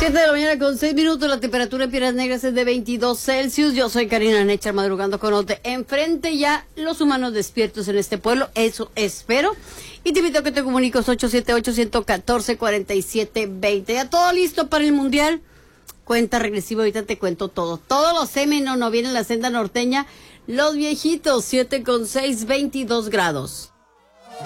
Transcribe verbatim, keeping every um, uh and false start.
siete de la mañana con seis minutos, la temperatura en Piedras Negras es de veintidós Celsius. Yo soy Karina Nechar, madrugando con Ote. Enfrente ya los humanos despiertos en este pueblo, eso espero. Y te invito a que te comuniques ocho siete ocho, uno cuatro, cuatro siete dos cero. Ya todo listo para el Mundial. Cuenta regresiva, ahorita te cuento todo. Todos los M no, no vienen en la senda norteña. Los viejitos, siete con seis, veintidós grados.